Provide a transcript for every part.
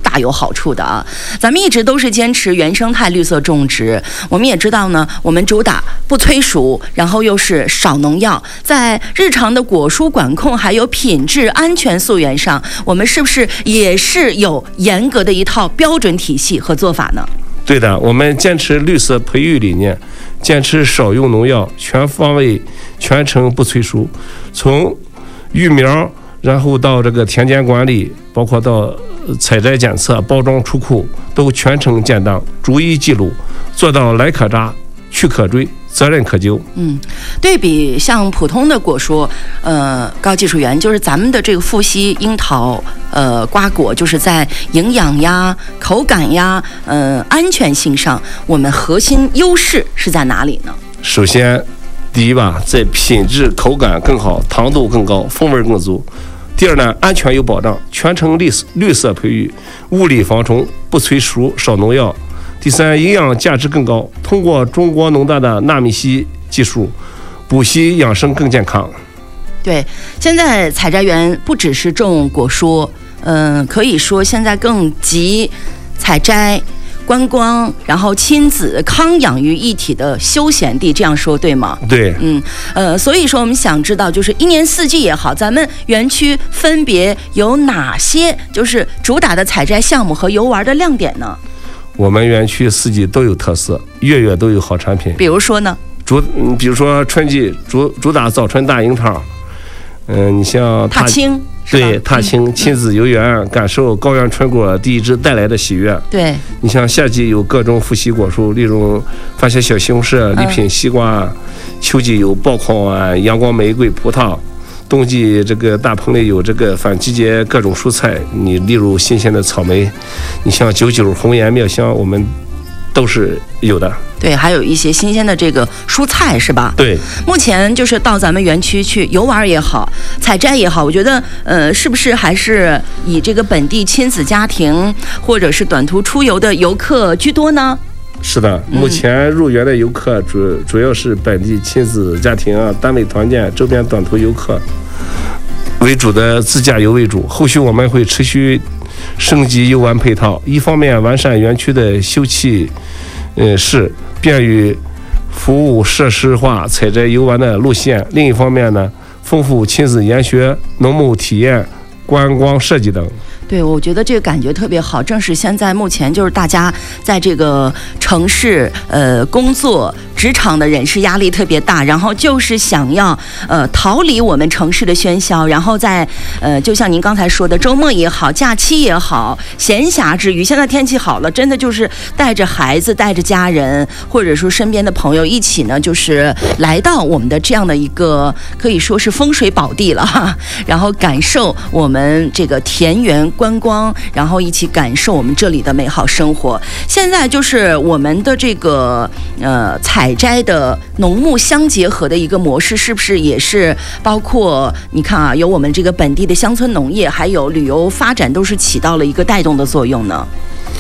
大有好处的啊。咱们一直都是坚持原生态绿色种植，我们也知道呢，我们主打不催熟，然后又是少农药，在日常的果蔬管控还有品质安全溯源上，我们是不是也是有严格的一套标准体系和做法呢？ 对的，我们坚持绿色培育理念，坚持少用农药，全方位全程不催熟，从育苗然后到这个田间管理，包括到采摘检测、包装出库，都全程建档，逐一记录，做到来可抓，去可追，责任可究。 对比像普通的果蔬，高技术员就是咱们的这个富硒樱桃，瓜果，就是在营养呀、口感呀、安全性上，我们核心优势是在哪里呢？ 首先，第一吧，在品质、口感更好，糖度更高，风味更足。第二呢，安全有保障，全程绿色培育，物理防虫，不催熟，少农药。第三，营养价值更高，通过中国农大的纳米硒技术，补硒养生更健康。 对，现在采摘园不只是种果蔬，可以说现在更集采摘、观光，然后亲子康养于一体的休闲地，这样说对吗？ 对， 所以说我们想知道，就是一年四季也好，咱们园区分别有哪些就是主打的采摘项目和游玩的亮点呢？ 我们园区四季都有特色，月月都有好产品。 比如说呢？ 比如说春季主打早春大樱桃，你像踏青， 对，踏青亲子游园，感受高原春果第一枝带来的喜悦。 对， 你像夏季有各种富硒果蔬，例如番茄小西红柿、礼品西瓜，秋季有爆筐啊、阳光玫瑰、葡萄。冬季这个大棚里有这个反季节各种蔬菜，你例如新鲜的草莓，你像99、红颜、妙香，我们都是有的。 对，还有一些新鲜的这个蔬菜是吧？ 对。 目前就是到咱们园区去游玩也好，采摘也好，我觉得是不是还是以这个本地亲子家庭或者是短途出游的游客居多呢？ 是的，目前入园的游客主要是本地亲子家庭啊、单位团建、周边短途游客为主的自驾游为主。后续我们会持续升级游玩配套，一方面完善园区的休憩室，便于服务设施化采摘游玩的路线；另一方面呢，丰富亲子研学、农牧体验、观光设计等。 对，我觉得这个感觉特别好，正是现在目前就是大家在这个城市工作职场的人士压力特别大，然后就是想要逃离我们城市的喧嚣，然后在就像您刚才说的，周末也好，假期也好，闲暇之余，现在天气好了，真的就是带着孩子、带着家人，或者说身边的朋友一起呢，就是来到我们的这样的一个可以说是风水宝地了哈，然后感受我们这个田园观光，然后一起感受我们这里的美好生活。现在就是我们的这个采摘的农牧相结合的一个模式，是不是也是包括你看啊，有我们这个本地的乡村农业，还有旅游发展，都是起到了一个带动的作用呢？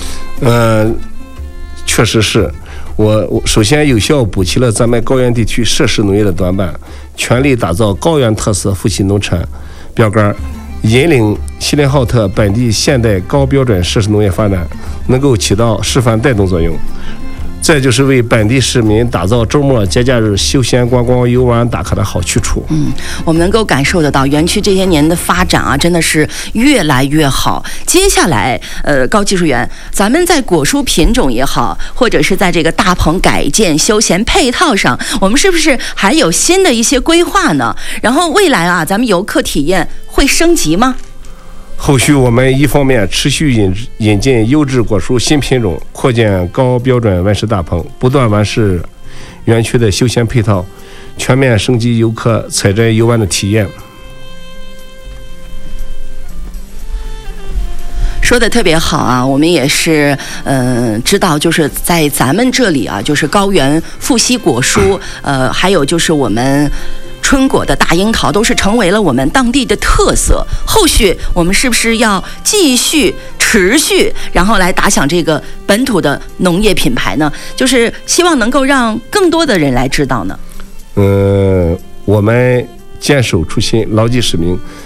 确实是。我首先有效补齐了咱们高原地区设施农业的短板，全力打造高原特色富硒农产标杆，引领锡林浩特本地现代高标准设施农业发展，能够起到示范带动作用。再就是为本地市民打造周末节假日休闲观光游玩打卡的好去处。 我们能够感受得到园区这些年的发展啊，真的是越来越好。接下来高技术员，咱们在果蔬品种也好，或者是在这个大棚改建休闲配套上，我们是不是还有新的一些规划呢？然后未来啊，咱们游客体验会升级吗？ 后续我们一方面持续引进优质果蔬新品种，扩建高标准温室大棚，不断完善园区的休闲配套，全面升级游客采摘游玩的体验。 说的特别好啊，我们也是知道，就是在咱们这里啊，就是高原富硒果蔬，还有就是我们春果的大樱桃，都是成为了我们当地的特色。后续我们是不是要继续持续，然后来打响这个本土的农业品牌呢？就是希望能够让更多的人来知道呢。 我们坚守初心，牢记使命，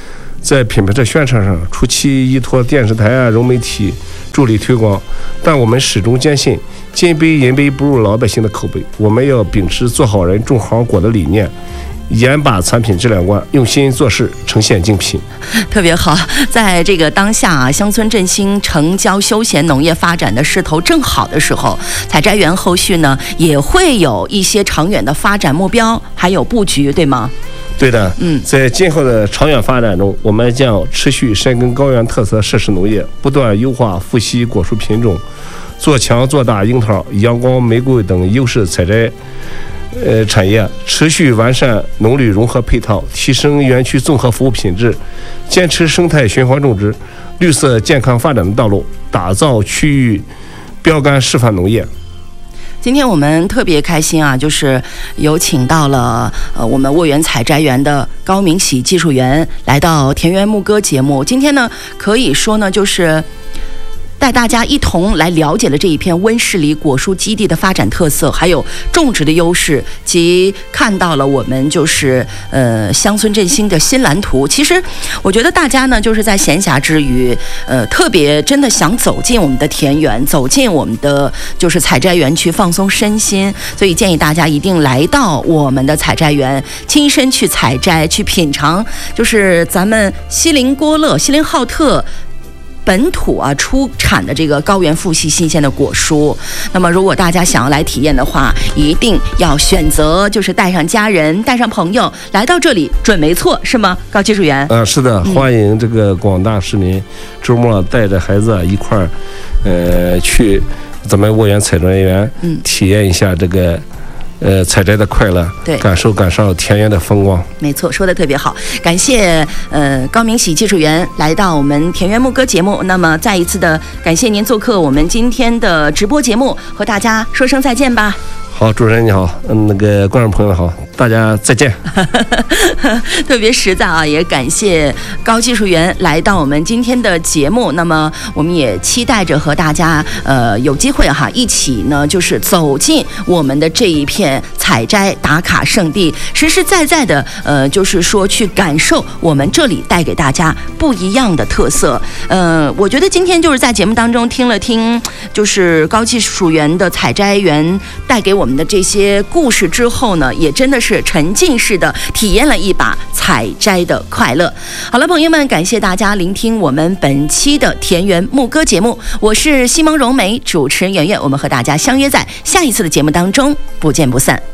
在品牌的宣传上，初期依托电视台啊、融媒体助力推广，但我们始终坚信金杯银杯不入老百姓的口碑。我们要秉持做好人种好果的理念，严把产品质量关，用心做事，呈现精品。 特别好，在这个当下啊，乡村振兴、城郊休闲农业发展的势头正好的时候，采摘园后续呢也会有一些长远的发展目标，还有布局，对吗？ 对的，在今后的长远发展中，我们将持续深耕高原特色设施农业，不断优化富硒果树品种，做强做大樱桃、阳光玫瑰等优势采摘产业，持续完善农绿融合配套，提升园区综合服务品质，坚持生态循环种植、绿色健康发展的道路，打造区域标杆示范农业。 今天我们特别开心啊，就是有请到了我们沃源采摘园的高明喜技术员来到田园牧歌节目。今天呢，可以说呢，就是带大家一同来了解了这一片温室里果蔬基地的发展特色，还有种植的优势，及看到了我们就是乡村振兴的新蓝图。其实我觉得大家呢，就是在闲暇之余，特别真的想走进我们的田园，走进我们的就是采摘园区，放松身心。所以建议大家一定来到我们的采摘园，亲身去采摘，去品尝，就是咱们锡林郭勒、锡林浩特本土啊出产的这个高原富硒新鲜的果蔬。那么如果大家想要来体验的话，一定要选择就是带上家人、带上朋友来到这里，准没错，是吗，高技术员？ 是的，欢迎这个广大市民周末带着孩子一块儿去咱们沃源采摘园体验一下这个采摘的快乐， 对， 感受田园的风光。 没错，说的特别好，感谢高明喜技术员来到我们田园牧歌节目。那么再一次的感谢您做客我们今天的直播节目，和大家说声再见吧。 好，主持人你好，那个观众朋友好，大家再见。 特别实在啊，也感谢高技术员来到我们今天的节目。那么我们也期待着和大家有机会哈，一起呢就是走进我们的这一片采摘打卡圣地，实实在在的就是说去感受我们这里带给大家不一样的特色。我觉得今天就是在节目当中听了听，就是高技术员的采摘园带给我们的这些故事之后呢，也真的是沉浸式的体验了一把采摘的快乐。好了，朋友们，感谢大家聆听我们本期的田园牧歌节目，我是西蒙荣美，主持人圆圆，我们和大家相约在下一次的节目当中，不见不散。